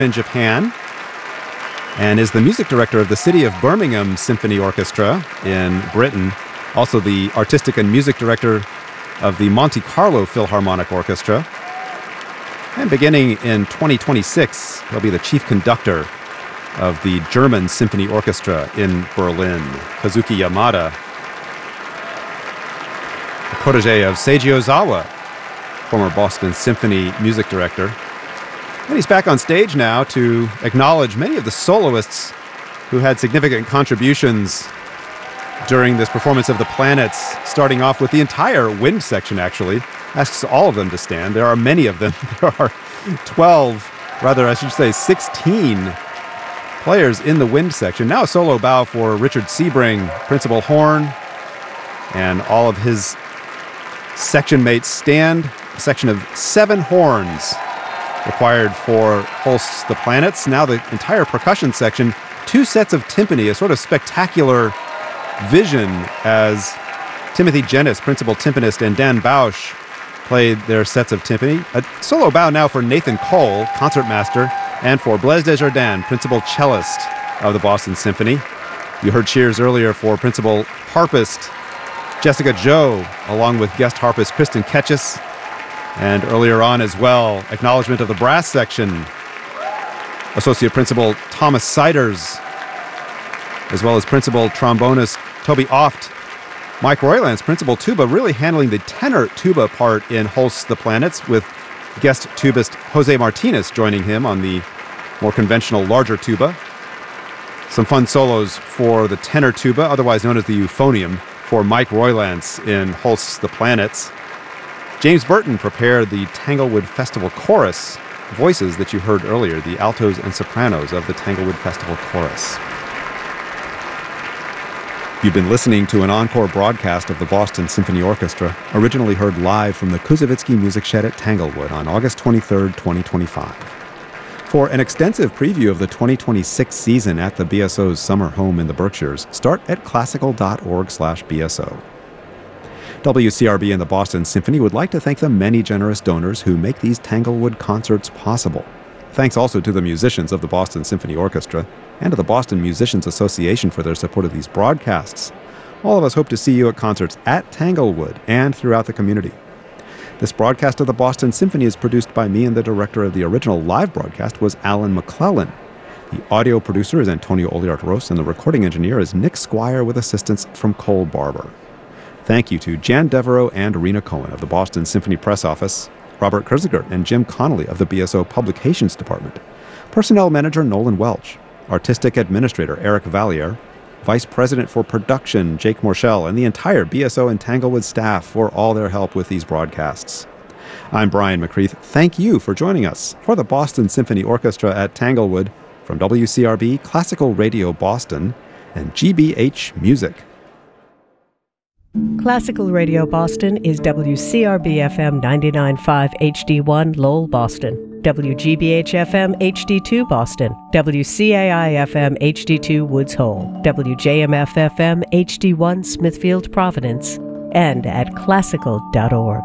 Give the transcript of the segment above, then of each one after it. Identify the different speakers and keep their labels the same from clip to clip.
Speaker 1: in Japan and is the music director of the City of Birmingham Symphony Orchestra in Britain. Also the artistic and music director of the Monte Carlo Philharmonic Orchestra. And beginning in 2026, he'll be the chief conductor of the German Symphony Orchestra in Berlin. Kazuki Yamada, a protege of Seiji Ozawa, former Boston Symphony music director. And he's back on stage now to acknowledge many of the soloists who had significant contributions during this performance of the Planets, starting off with the entire wind section, actually. Asks all of them to stand. There are many of them. There are 16 players in the wind section. Now a solo bow for Richard Sebring, principal horn, and all of his section mates stand. A section of 7 horns required for Holst's The Planets. Now the entire percussion section, 2 sets of timpani, a sort of spectacular vision as Timothy Jennis, principal timpanist, and Dan Bausch played their sets of timpani. A solo bow now for Nathan Cole, concertmaster, and for Blaise Desjardins, principal cellist of the Boston Symphony. You heard cheers earlier for principal harpist Jessica Joe, along with guest harpist Kristen Ketchis. And earlier on as well, acknowledgement of the brass section, associate principal Thomas Siders, as well as principal trombonist Toby Oft. Mike Roylands, principal tuba, really handling the tenor tuba part in Holst's The Planets, with guest tubist Jose Martinez joining him on the more conventional larger tuba. Some fun solos for the tenor tuba, otherwise known as the euphonium, for Mike Roylands in Holst's The Planets. James Burton prepared the Tanglewood Festival Chorus, voices that you heard earlier, the altos and sopranos of the Tanglewood Festival Chorus. You've been listening to an encore broadcast of the Boston Symphony Orchestra, originally heard live from the Kuzovitsky Music Shed at Tanglewood on August 23, 2025. For an extensive preview of the 2026 season at the BSO's summer home in the Berkshires, start at classical.org/BSO. WCRB and the Boston Symphony would like to thank the many generous donors who make these Tanglewood concerts possible. Thanks also to the musicians of the Boston Symphony Orchestra and to the Boston Musicians Association for their support of these broadcasts. All of us hope to see you at concerts at Tanglewood and throughout the community. This broadcast of the Boston Symphony is produced by me, and the director of the original live broadcast was Alan McClellan. The audio producer is Antonio Oliart-Ros, and the recording engineer is Nick Squire with assistance from Cole Barber. Thank you to Jan Devereaux and Rena Cohen of the Boston Symphony Press Office, Robert Kurziger and Jim Connolly of the BSO Publications Department, Personnel Manager Nolan Welch, Artistic Administrator Eric Valliere, Vice President for Production Jake Morshell, and the entire BSO and Tanglewood staff for all their help with these broadcasts. I'm Brian McCreath. Thank you for joining us for the Boston Symphony Orchestra at Tanglewood from WCRB Classical Radio Boston and GBH Music.
Speaker 2: Classical Radio Boston is WCRB-FM 99.5 HD1 Lowell, Boston, WGBH-FM HD2 Boston, WCAI-FM HD2 Woods Hole, WJMF-FM HD1 Smithfield, Providence, and at classical.org.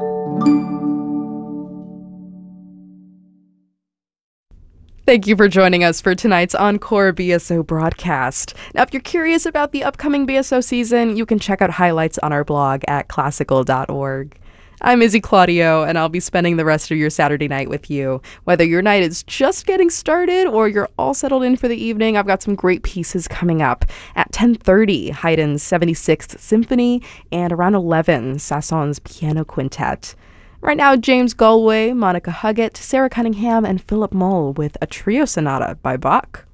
Speaker 3: Thank you for joining us for tonight's Encore BSO broadcast. Now, if you're curious about the upcoming BSO season, you can check out highlights on our blog at classical.org. I'm Izzy Claudio, and I'll be spending the rest of your Saturday night with you. Whether your night is just getting started or you're all settled in for the evening, I've got some great pieces coming up. At 10:30, Haydn's 76th Symphony, and around 11, Sasson's Piano Quintet. Right now, James Galway, Monica Huggett, Sarah Cunningham, and Philip Mull with a trio sonata by Bach.